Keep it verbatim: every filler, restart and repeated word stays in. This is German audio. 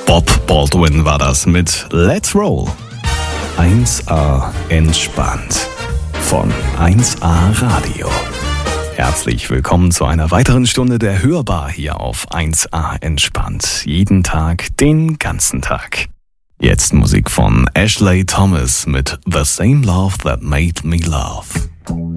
Bob Baldwin war das mit Let's Roll. eins A entspannt von eins A Radio. Herzlich willkommen zu einer weiteren Stunde der Hörbar hier auf eins A entspannt. Jeden Tag, den ganzen Tag. Jetzt Musik von Ashley Thomas mit The Same Love That Made Me Love.